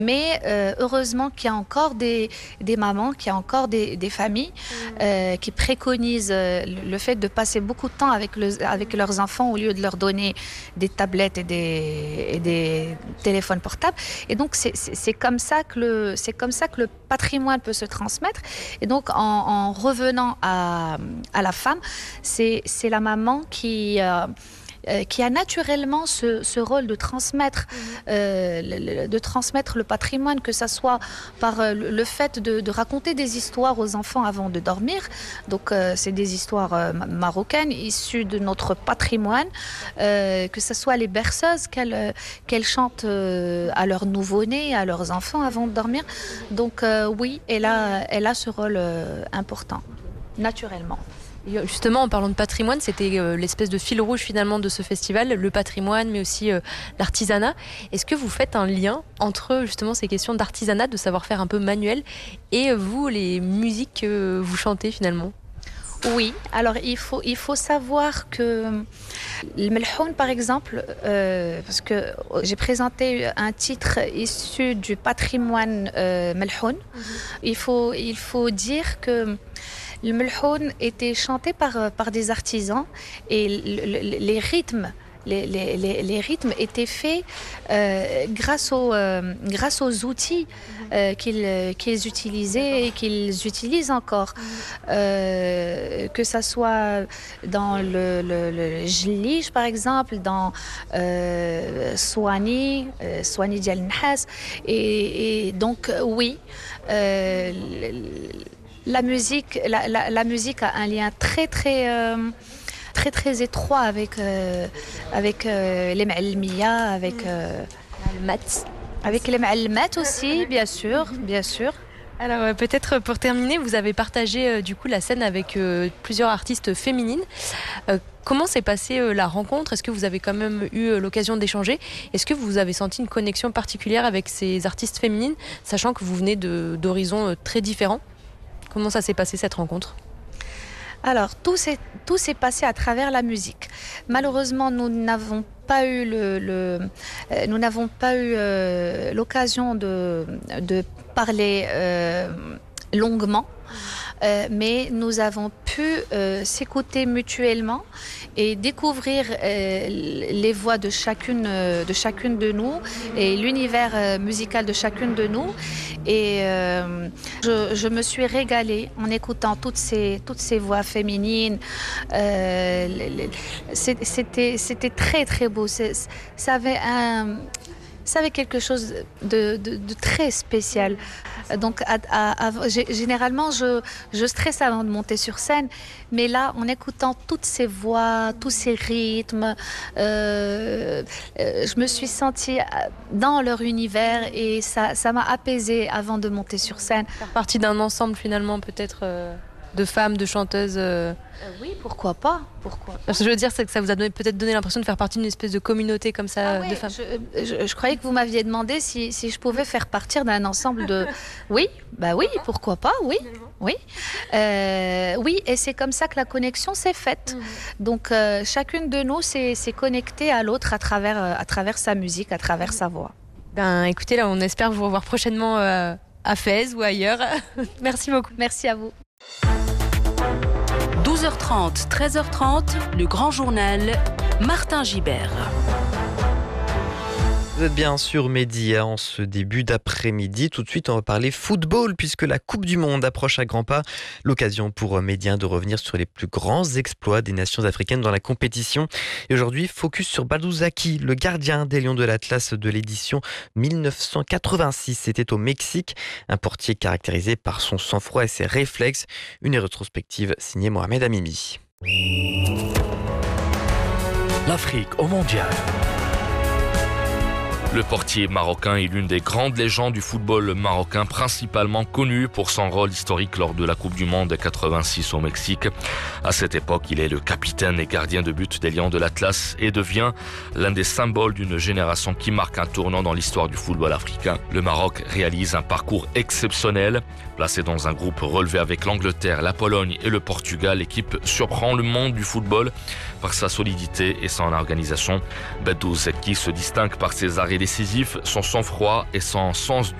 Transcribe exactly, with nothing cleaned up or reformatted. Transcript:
Mais euh, heureusement qu'il y a encore des, des mamans, qu'il y a encore des, des familles euh, qui préconisent euh, le fait de passer beaucoup de temps avec, le, avec leurs enfants au lieu de leur donner des tablettes et des, et des téléphones portables. Et donc c'est, c'est, c'est, comme ça que le, c'est comme ça que le patrimoine peut se transmettre. Et donc en, en revenant à, à la femme, c'est, c'est la maman qui... Euh, Euh, qui a naturellement ce, ce rôle de transmettre, euh, le, de transmettre le patrimoine, que ce soit par euh, le fait de, de raconter des histoires aux enfants avant de dormir. Donc euh, c'est des histoires euh, marocaines issues de notre patrimoine, euh, que ce soit les berceuses qu'elles, euh, qu'elles chantent euh, à leurs nouveau-nés, à leurs enfants avant de dormir. Donc euh, oui, elle a, elle a ce rôle euh, important, naturellement. Justement, en parlant de patrimoine, c'était euh, l'espèce de fil rouge finalement de ce festival, le patrimoine, mais aussi euh, l'artisanat. Est-ce que vous faites un lien entre justement ces questions d'artisanat, de savoir-faire un peu manuel, et euh, vous, les musiques que vous chantez finalement ? Oui, alors il faut, il faut savoir que le melhoun, par exemple, euh, parce que j'ai présenté un titre issu du patrimoine euh, melhoun, mm-hmm. il faut, il faut dire que le melhoun était chanté par, par des artisans et le, le, les rythmes Les, les, les rythmes étaient faits euh, grâce, aux, euh, grâce aux outils euh, qu'ils, qu'ils utilisaient et qu'ils utilisent encore. Euh, que ce soit dans le, le, le jlige, par exemple, dans euh, Swani, euh, Swani Dial Nhas. Et, et donc, oui, euh, la, musique, la, la, la musique a un lien très, très... Euh, très très étroit avec euh, avec euh, les ma'almiya, avec euh, avec les ma'almat aussi, bien sûr, bien sûr. Alors euh, peut-être pour terminer, vous avez partagé euh, du coup la scène avec euh, plusieurs artistes féminines. Euh, comment s'est passée euh, la rencontre ? Est-ce que vous avez quand même eu euh, l'occasion d'échanger ? Est-ce que vous avez senti une connexion particulière avec ces artistes féminines, sachant que vous venez de, d'horizons euh, très différents ? Comment ça s'est passé cette rencontre ? Alors, tout s'est, tout s'est passé à travers la musique. Malheureusement, nous n'avons pas eu, le, le, euh, nous n'avons pas eu euh, l'occasion de, de parler euh, longuement, euh, mais nous avons pu euh, s'écouter mutuellement et découvrir euh, les voix de chacune, de chacune de nous et l'univers euh, musical de chacune de nous. Et euh, je, je me suis régalée en écoutant toutes ces, toutes ces voix féminines. Euh, c'était, c'était très très beau. C'est, ça avait un... Ça avait quelque chose de, de, de très spécial. Donc, à, à, à, généralement, je, je stresse avant de monter sur scène. Mais là, en écoutant toutes ces voix, tous ces rythmes, euh, je me suis sentie dans leur univers et ça, ça m'a apaisée avant de monter sur scène. Faire partie d'un ensemble, finalement, peut-être... Euh... de femmes, de chanteuses euh... Euh, oui, pourquoi pas, pourquoi pas. Ce que je veux dire, c'est que ça vous a donné, peut-être donné l'impression de faire partie d'une espèce de communauté comme ça, ah de ouais, femmes. Je, je, je croyais que vous m'aviez demandé si, si je pouvais faire partie d'un ensemble de... Oui, bah oui, pourquoi pas, oui, oui. Euh, oui, et c'est comme ça que la connexion s'est faite. Mmh. Donc, euh, chacune de nous s'est, s'est connectée à l'autre à travers, à travers sa musique, à travers mmh. sa voix. Ben, écoutez, là, on espère vous revoir prochainement euh, à Fès ou ailleurs. Merci beaucoup. Merci à vous. douze heures trente, treize heures trente, le grand journal, Martin Gibert. Vous êtes bien sur Média en ce début d'après-midi. Tout de suite, on va parler football puisque la Coupe du Monde approche à grands pas. L'occasion pour Média de revenir sur les plus grands exploits des nations africaines dans la compétition. Et aujourd'hui, focus sur Badou Zaki, le gardien des Lions de l'Atlas de l'édition dix-neuf cent quatre-vingt-six. C'était au Mexique, un portier caractérisé par son sang-froid et ses réflexes. Une rétrospective signée Mohamed Amimi. L'Afrique au mondial. Le portier marocain est l'une des grandes légendes du football marocain, principalement connu pour son rôle historique lors de la Coupe du Monde quatre-vingt-six au Mexique. À cette époque, il est le capitaine et gardien de but des Lions de l'Atlas et devient l'un des symboles d'une génération qui marque un tournant dans l'histoire du football africain. Le Maroc réalise un parcours exceptionnel. Placé dans un groupe relevé avec l'Angleterre, la Pologne et le Portugal, l'équipe surprend le monde du football par sa solidité et son organisation. Badou Zaki se distingue par ses arrêts décisif, son sang-froid et son sens